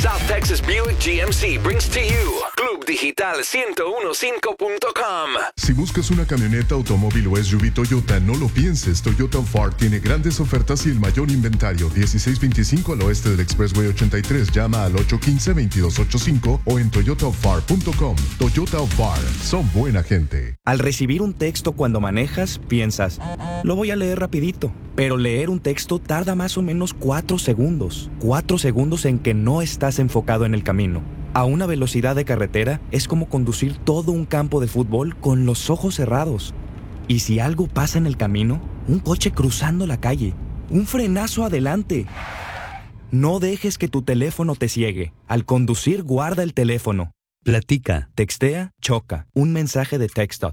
South Texas Buick GMC brings to you ClubDigital1015.com. Si buscas una camioneta, automóvil o SUV Toyota, no lo pienses. Toyota of Art tiene grandes ofertas y el mayor inventario. 1625 al oeste del Expressway 83. Llama al 815-2285 o en toyotaofart.com. Toyota of Art. Son buena gente. Al recibir un texto cuando manejas, piensas, lo voy a leer rapidito. Pero leer un texto tarda más o menos 4 segundos. 4 segundos en que no estás enfocado en el camino. A una velocidad de carretera es como conducir todo un campo de fútbol con los ojos cerrados. Y si algo pasa en el camino, un coche cruzando la calle, un frenazo adelante. No dejes que tu teléfono te ciegue. Al conducir, guarda el teléfono. Platica, Textea, choca. Un mensaje de texto.